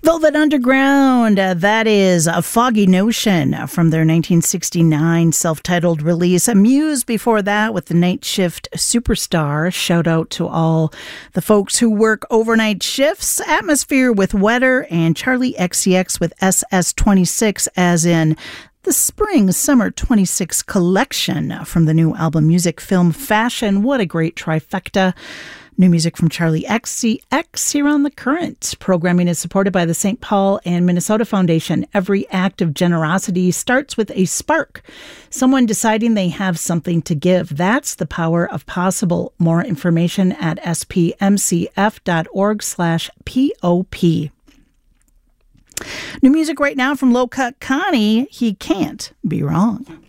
Velvet Underground, that is A Foggy Notion from their 1969 self-titled release. Muse before that with the Night Shift Superstar. Shout out to all the folks who work overnight shifts. Atmosphere with Wetter and Charlie XCX with SS26, as in the Spring Summer 26 collection from the new album Music Film Fashion. What a great trifecta. New music from Charlie XCX here on The Current. Programming is supported by the St. Paul and Minnesota Foundation. Every act of generosity starts with a spark. Someone deciding they have something to give. That's the power of possible. More information at spmcf.org/POP. New music right now from Low Cut Connie. He Can't Be Wrong.